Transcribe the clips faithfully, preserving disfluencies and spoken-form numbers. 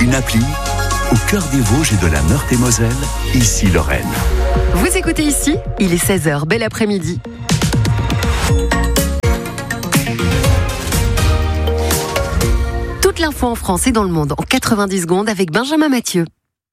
Une appli au cœur des Vosges et de la Meurthe-et-Moselle, ici Lorraine. Vous écoutez Ici, il est seize heures, bel après-midi. Toute l'info en France et dans le monde en quatre-vingt-dix secondes avec Benjamin Mathieu.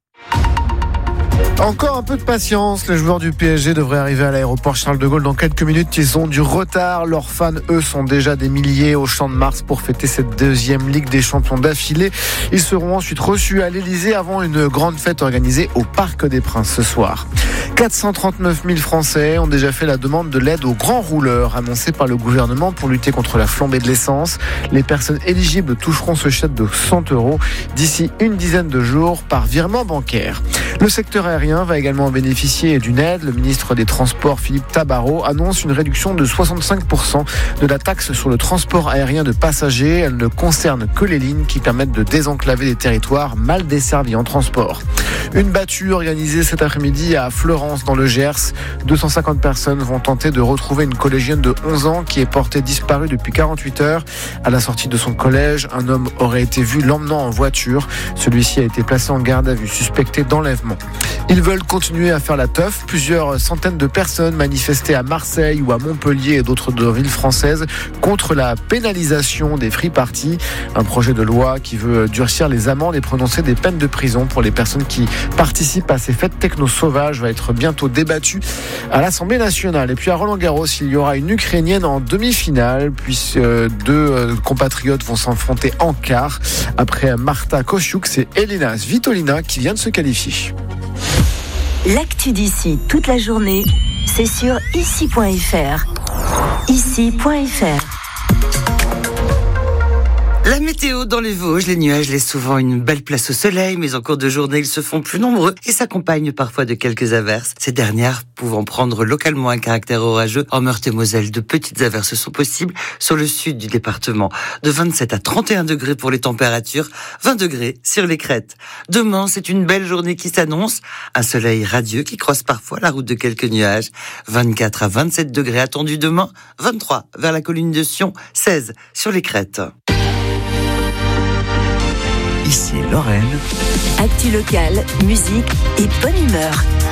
Encore un peu de patience, les joueurs du P S G devraient arriver à l'aéroport Charles de Gaulle dans quelques minutes. Ils ont du retard, leurs fans, eux, sont déjà des milliers au Champ de Mars pour fêter cette deuxième Ligue des Champions d'affilée. Ils seront ensuite reçus à l'Elysée avant une grande fête organisée au Parc des Princes ce soir. quatre cent trente-neuf mille Français ont déjà fait la demande de l'aide aux grands rouleurs annoncée par le gouvernement pour lutter contre la flambée de l'essence. Les personnes éligibles toucheront ce chèque de cent euros d'ici une dizaine de jours par virement bancaire. Le secteur aérien va également bénéficier d'une aide. Le ministre des Transports, Philippe Tabarot, annonce une réduction de soixante-cinq pour cent de la taxe sur le transport aérien de passagers. Elle ne concerne que les lignes qui permettent de désenclaver des territoires mal desservis en transport. Une battue organisée cet après-midi à Fleurance dans le Gers. deux cent cinquante personnes vont tenter de retrouver une collégienne de onze ans qui est portée disparue depuis quarante-huit heures. À la sortie de son collège, un homme aurait été vu l'emmenant en voiture. Celui-ci a été placé en garde à vue, suspecté d'enlèvement. Ils veulent continuer à faire la teuf. Plusieurs centaines de personnes manifestaient à Marseille ou à Montpellier et d'autres villes françaises contre la pénalisation des free parties. Un projet de loi qui veut durcir les amendes et prononcer des peines de prison pour les personnes qui participent à ces fêtes techno-sauvages va être bientôt débattu à l'Assemblée nationale. Et puis à Roland-Garros, il y aura une Ukrainienne en demi-finale, puis euh, deux compatriotes vont s'affronter en quart. Après Marta Kostiuk, c'est Elina Svitolina qui vient de se qualifier. L'actu d'ici toute la journée, c'est sur ici point f r. ici point f r. La météo dans les Vosges, les nuages laissent souvent une belle place au soleil, mais en cours de journée, ils se font plus nombreux et s'accompagnent parfois de quelques averses. Ces dernières pouvant prendre localement un caractère orageux. En Meurthe-et-Moselle, de petites averses sont possibles sur le sud du département. De vingt-sept à trente et un degrés pour les températures, vingt degrés sur les crêtes. Demain, c'est une belle journée qui s'annonce. Un soleil radieux qui croise parfois la route de quelques nuages. vingt-quatre à vingt-sept degrés attendus demain, vingt-trois vers la colline de Sion, seize sur les crêtes. Ici Lorraine. Actu locale, musique et bonne humeur.